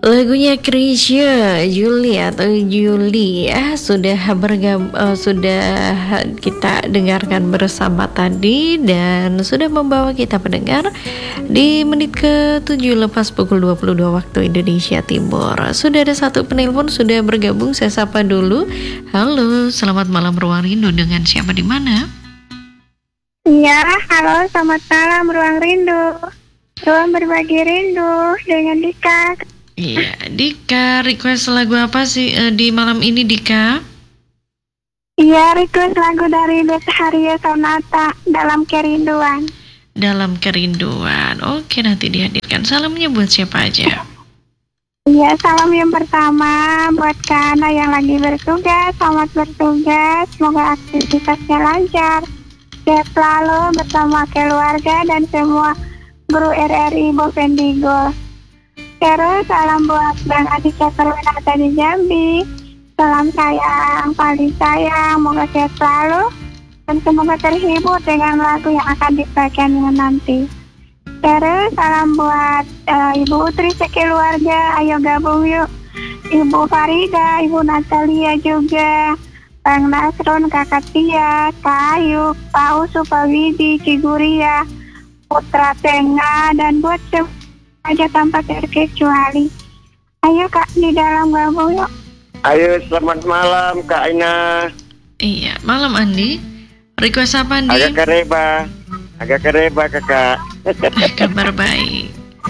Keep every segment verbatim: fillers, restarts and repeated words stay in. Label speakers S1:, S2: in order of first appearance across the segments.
S1: Lagunya Krisya Juli atau Juli ya sudah bergab uh, sudah kita dengarkan bersama tadi dan sudah membawa kita pendengar di menit ke tujuh lepas pukul dua puluh dua waktu Indonesia Timur. Sudah ada satu penelpon sudah bergabung, saya sapa dulu. Halo, selamat malam Ruang Rindu, dengan siapa di mana?
S2: Iya, halo, selamat malam Ruang Rindu. Ruang berbagi rindu dengan Dika.
S1: Iya, Dika, request lagu apa sih uh, di malam ini, Dika?
S2: Iya, request lagu dari Betharia Sonata, Dalam Kerinduan.
S1: Dalam Kerinduan. Oke, nanti dihadirkan. Salamnya buat siapa aja?
S2: Iya, salam yang pertama buat Kana yang lagi bertugas. Selamat bertugas, semoga aktivitasnya lancar. Sehat selalu bersama keluarga dan semua guru R R I Bovendigul. Terus salam buat Bang Aditya Perwinata di Jambi. Salam sayang, paling sayang, semoga sehat selalu dan semoga terhibur dengan lagu yang akan dibagikannya nanti. Terus salam buat uh, Ibu Utri sekeluarga, ayo gabung yuk. Ibu Farida, Ibu Natalia juga, Bang Nasron, Kakak Tia, Kak Ayub, Pak Usu, Pak Widi, Ciguria, Putra Tengah, dan buat semua aja tanpa terkecuali. Ayo Kak, di dalam gabung yuk.
S3: Ayo, selamat malam Kak Aina.
S1: Iya, malam Andi. Request apa Andi?
S3: Agak kereba, agak kereba kakak.
S1: Kabar baik.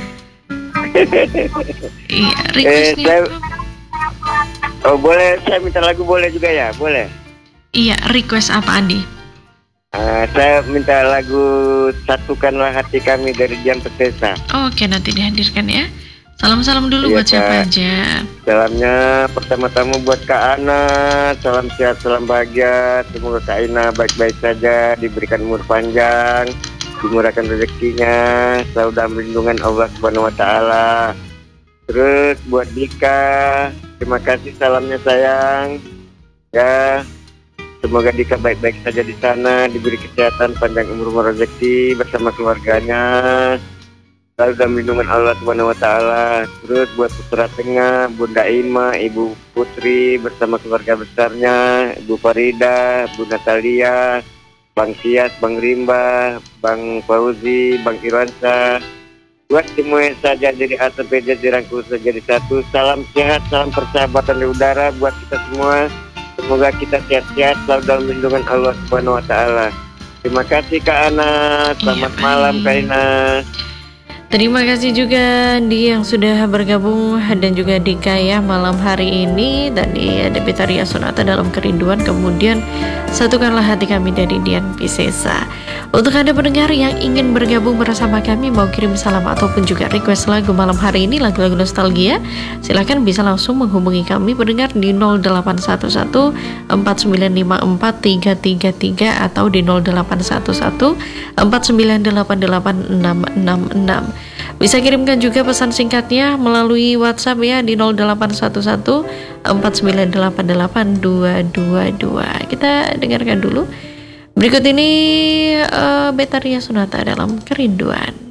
S1: Iya,
S3: eh,
S1: requestnya
S3: saya,
S1: apa?
S3: oh boleh, saya minta lagu boleh juga ya, boleh.
S1: Iya, request apa Andi?
S3: Uh, saya minta lagu Satukanlah Hati Kami dari Dian Petesa.
S1: Oke, nanti dihadirkan ya. Salam-salam dulu
S3: Iya,
S1: buat siapa
S3: Kak.
S1: aja.
S3: Salamnya pertama-tama buat Kak Ana. Salam sehat, salam bahagia. Semoga Kak Ana baik-baik saja, diberikan umur panjang, dimurahkan rezekinya, selalu dalam lindungan Allah Subhanahu wa taala. Terus buat Dika, terima kasih salamnya sayang. Ya, semoga Dika baik-baik saja di sana, diberi kesehatan, panjang umur, rezeki bersama keluarganya, selalu dalam lindungan Allah Subhanahu wa taala. Terus buat putra tengah, Bunda Ima, Ibu Putri bersama keluarga besarnya, Ibu Farida, Bu Natalia, Bang Sias, Bang Rimba, Bang Fauzi, Bang Irwansa. Buat semua yang saja jadi atau beda dirangkul jadi satu. Salam sehat, salam persahabatan di udara buat kita semua. Semoga kita sehat-sehat selalu dalam lindungan Allah Subhanahu wa taala. Terima kasih Kak Ana. Selamat
S1: Iya,
S3: malam Kak Ina.
S1: Terima kasih juga Andi yang sudah bergabung dan juga Dika ya malam hari ini. Tadi ada Betharia Sonata Dalam Kerinduan, kemudian Satukanlah Hati Kami dari Dian Piscesa. Untuk Anda pendengar yang ingin bergabung bersama kami, mau kirim salam ataupun juga request lagu malam hari ini, lagu-lagu nostalgia, silahkan bisa langsung menghubungi kami pendengar di nol delapan satu satu empat sembilan lima empat tiga tiga tiga atau di nol delapan satu satu empat sembilan delapan delapan enam enam enam. Bisa kirimkan juga pesan singkatnya melalui WhatsApp ya di nol delapan satu satu empat sembilan delapan delapan dua dua dua. Kita dengarkan dulu. Berikut ini uh, Betharia Sonata Dalam Kerinduan.